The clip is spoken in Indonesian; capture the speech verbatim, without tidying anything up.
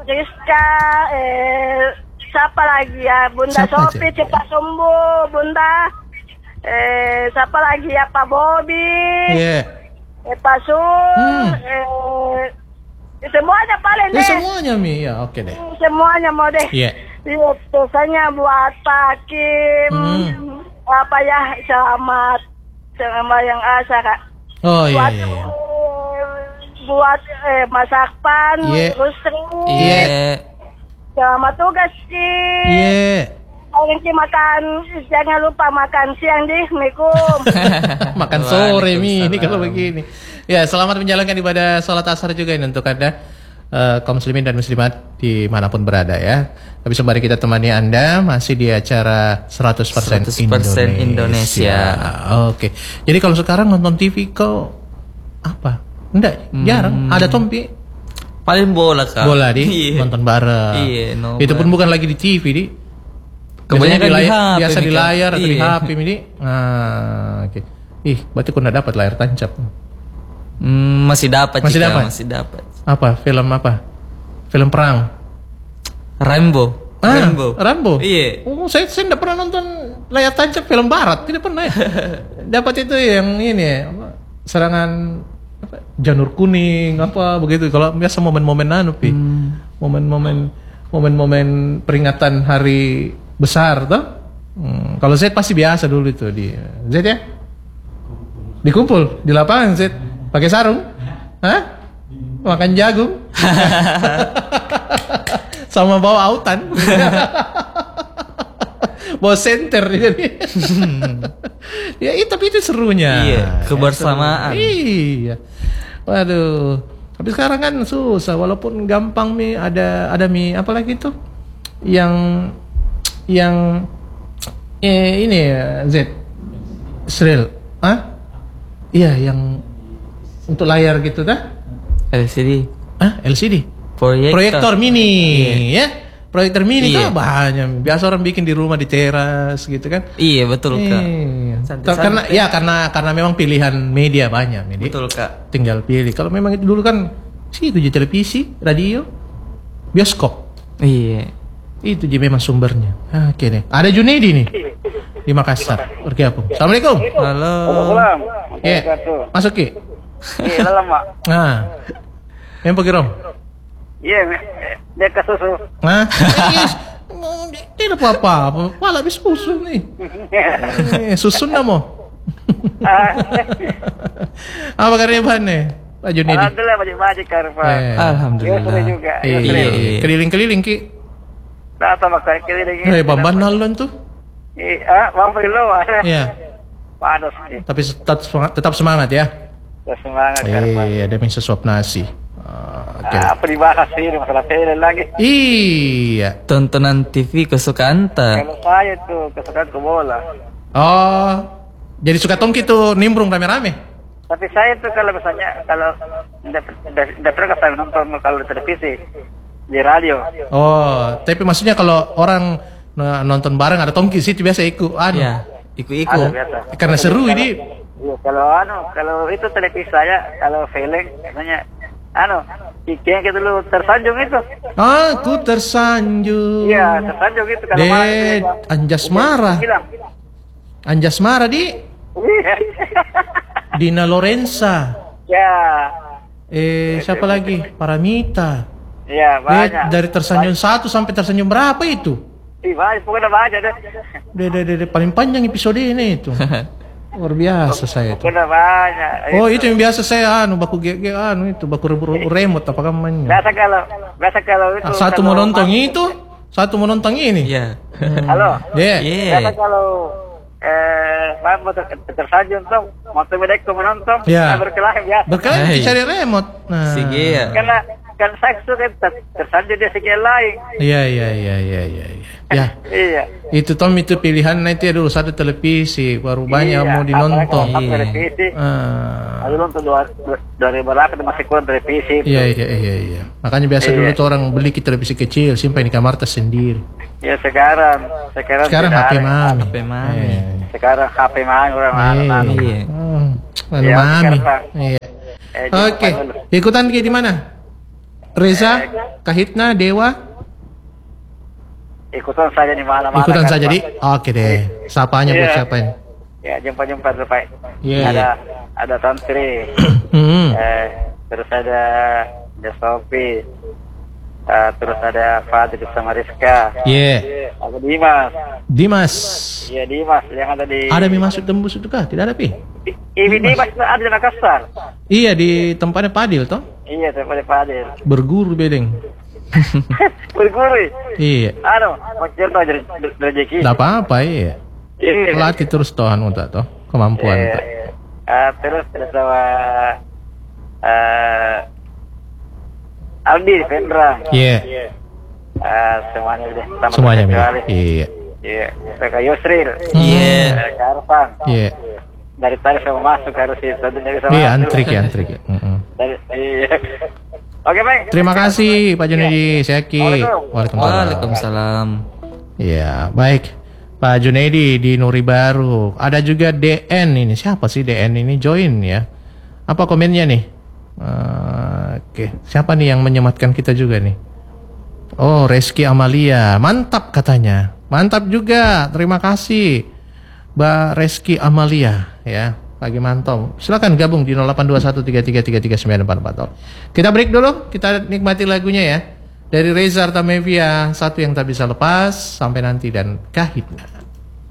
Rizka, eh, siapa lagi ya? Bunda Siapa Sopi, aja? cepat sembuh, Bunda. Eh, siapa lagi ya? Pak Bobi, Iya. eh, Pak Sul, Hmm. eh, semuanya paling Ya deh. semuanya Mi, ya oke deh. Semuanya mau deh. Iya. Iya, biasanya buat Pak Kim, Hmm. apa ya, selamat, sama yang asa kak. Oh iya Buat, iya. iya. eh, buat eh, Mas Akpan, Iya. Rusri, Iya. selamat tugas sih. Iya. Kalian sih makan, jangan lupa makan siang di Mikum. Makan sore Mi, ini Waalaikumsalam. kalau begini. Ya, selamat menjalankan ibadah sholat asar juga ini untuk Anda eh, kaum muslimin dan muslimat dimanapun berada ya. Tapi sembari kita temani Anda masih di acara seratus persen, seratus persen Indonesia. Oke. Jadi kalau sekarang nonton T V kau apa? Enggak, jarang. Ada Tompi Paling bola kak. bola di Iya. nonton bareng. Iya, nobar. Itu pun bukan lagi di T V di. Kebanyakan Biasanya di layar- H P, biasa di Mi, Kak. layar atau di Iya. H P ini. Nah, oke. Ih, berarti kau nggak dapat layar tancap. Hmm, masih dapat. Masih Cika, dapat? Masih dapat. Apa? Film apa? Film perang. Rambo. Ah, Rambo. Rambo. Iya. Oh, saya saya nggak pernah nonton layar tancap film barat, tidak pernah ya. Dapat itu yang ini ya, apa, serangan apa, janur kuning apa begitu. Kalau biasa momen-momen anu pi. Momen-momen momen-momen peringatan hari besar tuh. Hmm, kalau Z pasti biasa dulu itu di Z ya. Dikumpul di lapangan Z pakai sarung. Hah? Makan jagung. Sama bawa autan. Bawa senter jadi. Ya itu tapi itu serunya. Iya, kebersamaan. Iya. Waduh. Tapi sekarang kan susah walaupun gampang Mi ada ada Mi apa lagi tuh? Yang yang eh, ini ya Z. Sril. Hah? Iya yang untuk layar gitu dah. L C D. Ah, L C D. Proyektor. Proyektor mini, ya. Proyektor mini Iya. tuh banyak. Biasa orang bikin di rumah di teras gitu kan. Iya betul kak. Iya. Santai-santai. Karena ya karena karena memang pilihan media banyak, Medi. Betul kak. Tinggal pilih. Kalau memang itu dulu kan sih itu jadi televisi, radio, bioskop. Iya. Itu jadi memang sumbernya. Ah, Oke deh. Ada Junedi nih di Makassar. Bergabung. Assalamualaikum. Halo. Salam. Ya. Masuk Ki. Iya, dalam, Mak. Nah. Yang pergi Rom. Iya, dia ke susu. Nah, yes. Tidak apa-apa, malah habis susu nih. Eh, susun dah mau. Apa kabarnya Ban nih, Pak Junedi? Alhamdulillah banyak-banyak karpa. Eh, Ya, Alhamdulillah. sore juga. Iya, Ya, sore. iya. keliling-keliling Ki. Nah, sama kayak kiri lagi. Eh, Bamban nalon tuh. Iya, ah, Bang Filo. Iya, Panas nih. tapi tetap semangat, tetap semangat ya. Terus semangat karpa. Eh, ada minta suap nasi. Ah, Oke. Ah, apa dibahas sih masalah tele lagi? Iya. Tontonan T V kesukaan tak? Kalau saya tuh kesukaan ke bola. Oh, jadi suka tongki tuh nimbrung rame-rame. Tapi saya tuh kalau misalnya kalau tidak pernah saya nonton kalau di televisi, di radio. Oh, tapi maksudnya kalau orang nah, nonton bareng ada tongki sih biasa ikut. Anu. Ya, Ada ikut-ikut. biasa. Karena seru ini. Iya, kalau anu, kalau itu televisi saya, kalau film, katanya, anu, ikan gitu dulu tersanjung itu. Aku tersanjung. Iya, tersanjung itu kalau De, marah itu, Anjas marah. bilang. Anjas marah di Iya. Dina Lorenza. Ya, Eh, siapa lagi? Paramita. iya Eh, banyak. dari tersanjung satu sampai tersanjung berapa itu? Iya, banyak, pokoknya banyak deh. De, de, de, de, paling panjang episode ini itu. Luar biasa saya itu. Pokoknya banyak. Oh, itu yang biasa saya anu baku ge, ge anu itu baku re- remote apa namanya? Biasa kalau, biasa kalau itu. Ah, satu kalau mau nonton mas- itu, satu mau nonton ini. Iya. Halo. Ya. Biasa Iya. kalau eh, mau ter tersanjung tuh, mau temen aku menonton, Ya. nah, berkelahi biasa. Berkali Hai. dicari remote. Nah. Sige ya. Karena kan saya suka ter- tersanjung dia sekian lain. Iya iya iya iya iya. iya. Ya. Iya. Itu Tom itu pilihan nanti dulu satu televisi baru banyak Iya, mau dinonton. apalagi kalau Iya. televisi. Ah. Lalu nonton dua dua ribu delapan masih kurang televisi. Iya iya iya iya. Makanya biasa dulu Iya. tuh orang beli ke televisi kecil simpan di kamar tas sendiri. Ya sekarang, sekarang Sekarang tidak H P ada. mami. H P mami. Eh. Sekarang H P mana orang mana Eh. mana. Iya. Hmm. Lalu Iya, mami. sekarang, Pak. Iya. Eh, Oke. jangan dulu. Ikutan Ki di mana? Reza, Kahitna, Dewa, ikutan saja di mana-mana. ikutan kan, saja Pak. di. Oke deh. Sapanya buat Iya. siapa ini? Ya, jumpa-jumpa dulu, Pak. Iya, Ada ada Tantri. Hmm. eh, terus ada ada Sofi. Eh, terus ada Fadil sama Rizka. Iya. Ada Dimas. Dimas. Iya, Dimas yang ada di Ada mie masuk tembus itu kah? Tidak ada pi? Ini Dimas ada di Makassar. Iya di tempatnya Padil toh. Iya, tempat Fadil. Berguru bedeng. Berguru. Iya. Anu, mencerita rezeki. Tidak apa-apa iya. Iya. Latih terus tohan untuk toh kemampuan. Iya, toh. iya. Ah, terus terus sama eh Aldi, Vendra. Iya. Ah, semuanya deh. Sama Semuanya Mi. kecuali. Iya. Iya. Mereka Yusril. Iya. Mereka Arfan. Iya. Dari tadi sama masuk harus itu. Tentunya bisa Iya masuk. antrik ya antrik ya. Mm-mm. Dari, iya. Oke, baik. Terima kasih Pak Junedi, Seki. Waalaikumsalam. Waalaikumsalam. Iya, baik. Pak Junedi di Nuri Baru. Ada juga D N ini. Siapa sih D N ini? Join ya. Apa komennya nih? Eh, Oke, siapa nih yang menyematkan kita juga nih? Oh, Reski Amalia. Mantap katanya. Mantap juga. Terima kasih Mbak Reski Amalia ya. Pagi mantap. Silakan gabung di nol delapan dua satu tiga tiga tiga tiga sembilan empat empat. Kita break dulu, kita nikmati lagunya ya. Dari Reza Artamevia, Satu Yang Tak Bisa Lepas, Sampai Nanti dan Kahitna.